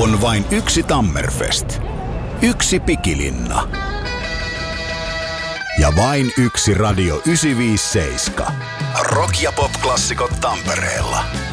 On vain yksi Tammerfest. Yksi Pikilinna. Ja vain yksi Radio 957. Rock- ja pop-klassikot Tampereella.